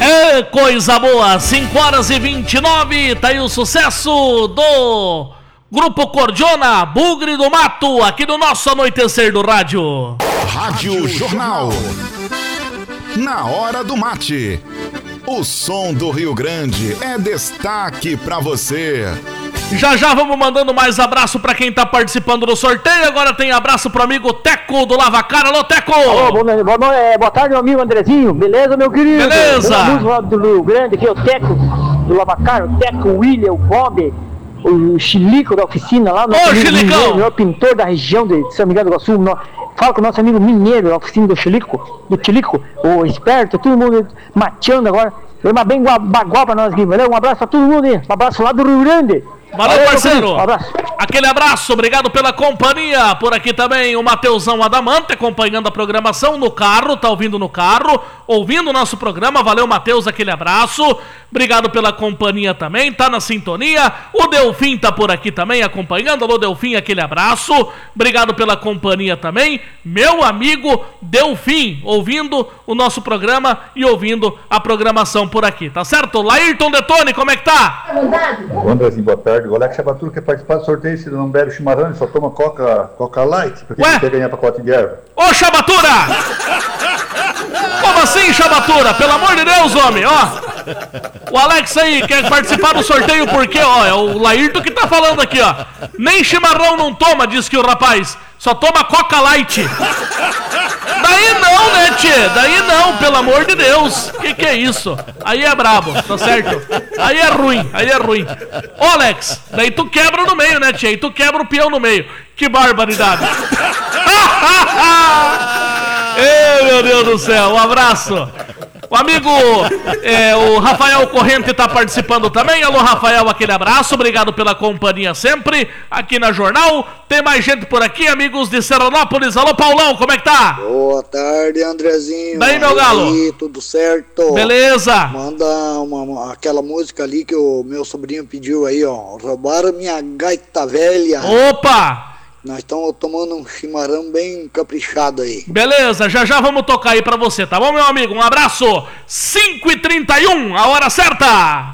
É coisa boa, 5h29, tá aí o sucesso do Grupo Cordiona, Bugre do Mato, aqui no nosso Anoitecer do Rádio. Rádio Jornal. Na hora do mate. O som do Rio Grande é destaque pra você. Já vamos mandando mais abraço pra quem tá participando do sorteio. Agora tem abraço pro amigo Teco do Lavacar. Alô, Teco! Alô, boa tarde, meu amigo Andrezinho. Beleza, meu querido? Beleza! Lá do Rio Grande, aqui, o Teco do Lavacar, o Teco, o William, o Bob, o Chilico da oficina lá. Ô, Chilicão! O melhor pintor da região de São Miguel do Iguaçu. Fala com o nosso amigo mineiro da oficina do Chilico, o esperto, todo mundo mateando agora. Deu uma bem bagual pra nós aqui, valeu? Um abraço pra todo mundo aí. Um abraço lá do Rio Grande. Valeu, parceiro. Um abraço. Aquele abraço, obrigado pela companhia. Por aqui também o Mateusão Adamante acompanhando a programação no carro, tá ouvindo no carro, ouvindo o nosso programa. Valeu, Mateus, aquele abraço. Obrigado pela companhia também, tá na sintonia. O Delfim tá por aqui também acompanhando. Alô, Delfim, aquele abraço. Obrigado pela companhia também. Meu amigo Delfim, ouvindo o nosso programa e ouvindo a programação por aqui, tá certo? Laírton Detone, como é que tá? Andrezinho, boa tarde. O Alex Chabaturo quer participar do sorteio, se não bebe chimarrão, ele só toma Coca Light, porque ele quer ganhar pacote de erva. Ô, Chabatura! Como assim, Chabatura? Pelo amor de Deus, homem, ó. O Alex aí quer participar do sorteio porque, ó, é o Laírton que tá falando aqui, ó. Nem chimarrão não toma, diz que o rapaz. Só toma Coca Light. Daí não, né, tchê? Daí não, pelo amor de Deus. Que é isso? Aí é brabo, tá certo? Aí é ruim. Ô, Alex, daí tu quebra no meio, né, tchê? E tu quebra o peão no meio. Que barbaridade. Ei, meu Deus do céu, um abraço. O amigo, o Rafael Corrente tá participando também. Alô, Rafael, aquele abraço. Obrigado pela companhia sempre aqui na Jornal. Tem mais gente por aqui, amigos de Serranópolis. Alô, Paulão, como é que tá? Boa tarde, Andrezinho. Daí, meu galo? Aí, tudo certo? Beleza. Manda aquela música ali que o meu sobrinho pediu aí, ó. Roubaram minha gaita velha. Opa! Nós estamos tomando um chimarrão bem caprichado aí. Beleza, já vamos tocar aí pra você, tá bom, meu amigo? Um abraço. 5h31, a hora certa.